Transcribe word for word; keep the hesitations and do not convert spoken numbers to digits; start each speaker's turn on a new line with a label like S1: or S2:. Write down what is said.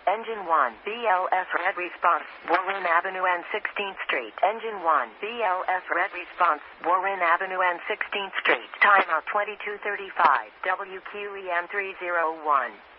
S1: Engine one, B L S red response, Warren Avenue and sixteenth Street. Engine one, B L S red response, Warren Avenue and sixteenth Street. Timeout twenty-two thirty-five, W Q E M three oh one.